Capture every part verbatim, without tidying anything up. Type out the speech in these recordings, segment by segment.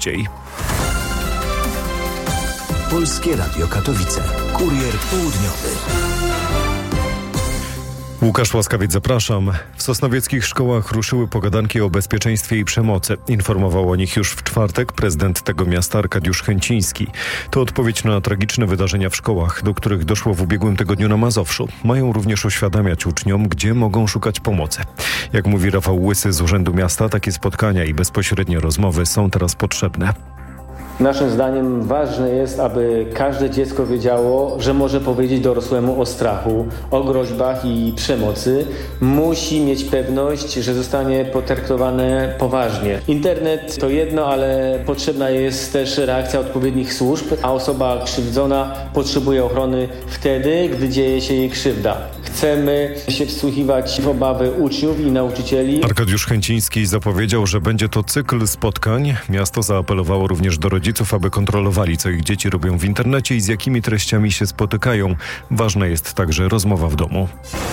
szybciej. Polskie Radio Katowice. Kurier południowy. Łukasz Łaskawiec, zapraszam. W sosnowieckich szkołach ruszyły pogadanki o bezpieczeństwie i przemocy. Informował o nich już w czwartek prezydent tego miasta Arkadiusz Chęciński. To odpowiedź na tragiczne wydarzenia w szkołach, do których doszło w ubiegłym tygodniu na Mazowszu. Mają również uświadamiać uczniom, gdzie mogą szukać pomocy. Jak mówi Rafał Łysy z Urzędu Miasta, takie spotkania i bezpośrednie rozmowy są teraz potrzebne. Naszym zdaniem ważne jest, aby każde dziecko wiedziało, że może powiedzieć dorosłemu o strachu, o groźbach i przemocy. Musi mieć pewność, że zostanie potraktowane poważnie. Internet to jedno, ale potrzebna jest też reakcja odpowiednich służb, a osoba krzywdzona potrzebuje ochrony wtedy, gdy dzieje się jej krzywda. Chcemy się wsłuchiwać w obawy uczniów i nauczycieli. Arkadiusz Chęciński zapowiedział, że będzie to cykl spotkań. Miasto zaapelowało również do rodziców, aby kontrolowali, co ich dzieci robią w internecie i z jakimi treściami się spotykają. Ważna jest także rozmowa w domu.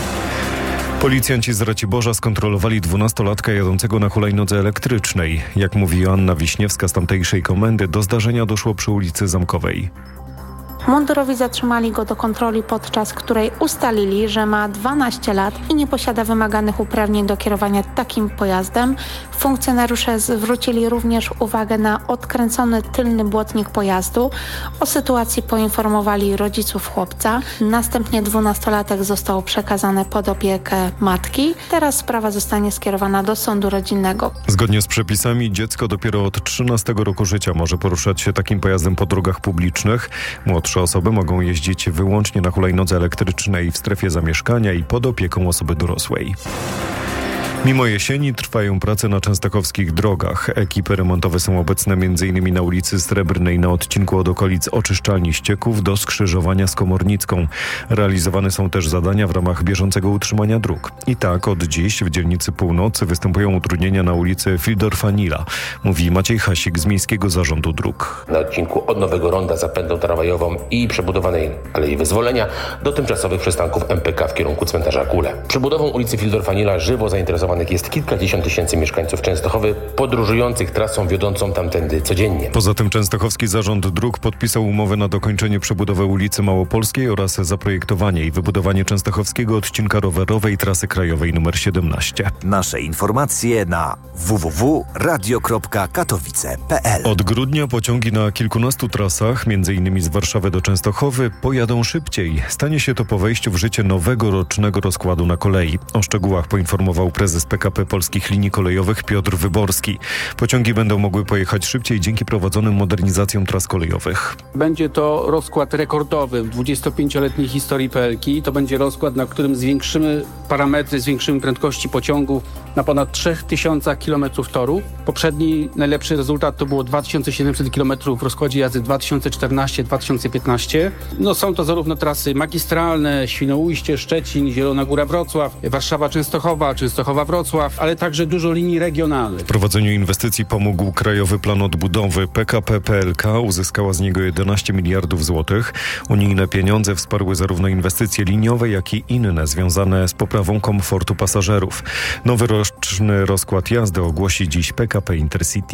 Policjanci z Raciborza skontrolowali dwunastolatka jadącego na hulajnodze elektrycznej. Jak mówi Joanna Wiśniewska z tamtejszej komendy, do zdarzenia doszło przy ulicy Zamkowej. Mundurowi zatrzymali go do kontroli, podczas której ustalili, że ma dwanaście lat i nie posiada wymaganych uprawnień do kierowania takim pojazdem. Funkcjonariusze zwrócili również uwagę na odkręcony tylny błotnik pojazdu. O sytuacji poinformowali rodziców chłopca. Następnie dwunastolatek został przekazany pod opiekę matki. Teraz sprawa zostanie skierowana do sądu rodzinnego. Zgodnie z przepisami dziecko dopiero od trzynastego roku życia może poruszać się takim pojazdem po drogach publicznych. Młodsze osoby mogą jeździć wyłącznie na hulajnodze elektrycznej w strefie zamieszkania i pod opieką osoby dorosłej. Mimo jesieni trwają prace na częstochowskich drogach. Ekipy remontowe są obecne m.in. na ulicy Srebrnej na odcinku od okolic Oczyszczalni Ścieków do skrzyżowania z Komornicką. Realizowane są też zadania w ramach bieżącego utrzymania dróg. I tak od dziś w dzielnicy Północy występują utrudnienia na ulicy Fildorfa-Nila, mówi Maciej Hasik z Miejskiego Zarządu Dróg. Na odcinku od Nowego Ronda za pętlą tramwajową i przebudowanej Alei Wyzwolenia do tymczasowych przystanków M P K w kierunku cmentarza Kule. Przebudową ulicy Fildorfa-Nila żywo zainteresowanych jest kilkadziesiąt tysięcy mieszkańców Częstochowy, podróżujących trasą wiodącą tamtędy codziennie. Poza tym Częstochowski Zarząd Dróg podpisał umowę na dokończenie przebudowy ulicy Małopolskiej oraz zaprojektowanie i wybudowanie częstochowskiego odcinka rowerowej trasy krajowej nr siedemnaście. Nasze informacje na w w w kropka radio kropka katowice kropka p l. Od grudnia pociągi na kilkunastu trasach, m.in. z Warszawy do Częstochowy, pojadą szybciej. Stanie się to po wejściu w życie nowego rocznego rozkładu na kolei. O szczegółach poinformował prezes P K P Polskich Linii Kolejowych Piotr Wyborski. Pociągi będą mogły pojechać szybciej dzięki prowadzonym modernizacjom tras kolejowych. Będzie to rozkład rekordowy w dwudziestopięcioletniej historii P L K. To będzie rozkład, na którym zwiększymy parametry, zwiększymy prędkości pociągów na ponad trzy tysiące kilometrów toru. Poprzedni najlepszy rezultat to było dwa tysiące siedemset kilometrów w rozkładzie jazdy dwa tysiące czternaście dwa tysiące piętnaście. No są to zarówno trasy magistralne, Świnoujście, Szczecin, Zielona Góra, Wrocław, Warszawa, Częstochowa, Częstochowa, Wrocław, ale także dużo linii regionalnych. W prowadzeniu inwestycji pomógł Krajowy Plan Odbudowy. P K P P L K uzyskała z niego jedenaście miliardów złotych. Unijne pieniądze wsparły zarówno inwestycje liniowe, jak i inne związane z poprawą komfortu pasażerów. Nowy roczny rozkład jazdy ogłosi dziś P K P Intercity.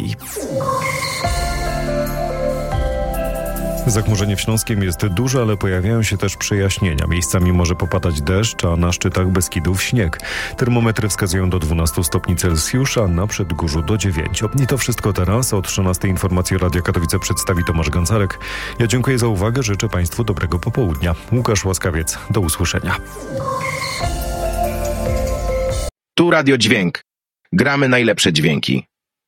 Zachmurzenie w Śląskiem jest duże, ale pojawiają się też przejaśnienia. Miejscami może popadać deszcz, a na szczytach Beskidów śnieg. Termometry wskazują do dwunastu stopni Celsjusza, a na Przedgórzu do dziewięciu. I to wszystko teraz. O trzynastej informacji Radia Katowice przedstawi Tomasz Gancarek. Ja dziękuję za uwagę, życzę Państwu dobrego popołudnia. Łukasz Łaskawiec, do usłyszenia. Tu Radio Dźwięk. Gramy najlepsze dźwięki.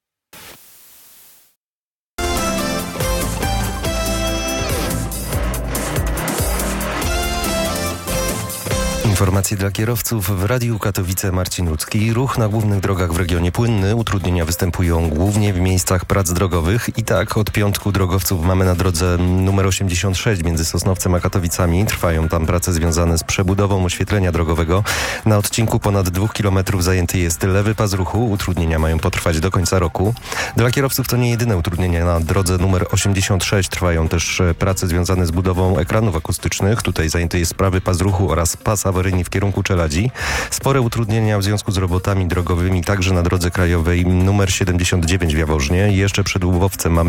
Informacje dla kierowców w Radiu Katowice. Marcin Ludzki. Ruch na głównych drogach w regionie płynny. Utrudnienia występują głównie w miejscach prac drogowych. I tak od piątku drogowców mamy na drodze numer osiemdziesiąt sześć między Sosnowcem a Katowicami. Trwają tam prace związane z przebudową oświetlenia drogowego. Na odcinku ponad dwóch kilometrów zajęty jest lewy pas ruchu. Utrudnienia mają potrwać do końca roku. Dla kierowców to nie jedyne utrudnienia. Na drodze numer osiemdziesiąt sześć trwają też prace związane z budową ekranów akustycznych. Tutaj zajęty jest prawy pas ruchu oraz pas awaryjny w kierunku Czeladzi. Spore utrudnienia w związku z robotami drogowymi także na drodze krajowej numer siedemdziesiąt dziewięć w Jaworznie. Jeszcze przed Łubowcem mamy